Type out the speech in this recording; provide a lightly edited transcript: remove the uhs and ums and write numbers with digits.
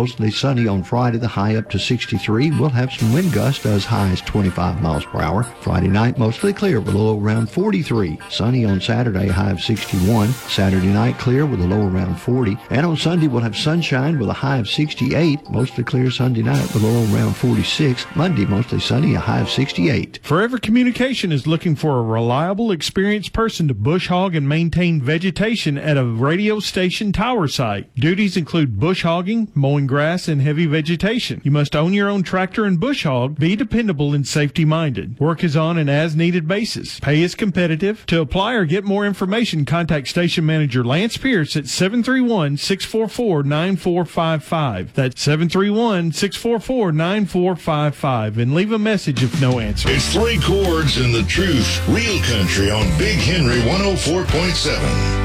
mostly sunny on Friday, the high up to 63. We'll have some wind gusts as high as 25 miles per hour. Friday night, mostly clear with a low around 43. Sunny on Saturday, high of 61. Saturday night, clear with a low around 40. And on Sunday, we'll have sunshine with a high of 68. Mostly clear Sunday night with a low around 46. Monday, mostly sunny, a high of 68. Forever Communication is looking for a reliable, experienced person to bush hog and maintain vegetation at a radio station tower site. Duties include bush hogging, mowing grass, and heavy vegetation. You must own your own tractor and bush hog, be dependable and safety-minded. Work is on an as-needed basis. Pay is competitive. To apply or get more information, contact Station Manager Lance Pierce at 731-644-9455. That's 731-644-9455, and leave a message if no answer. It's Three Chords and the Truth, Real Country on Big Henry 104.7.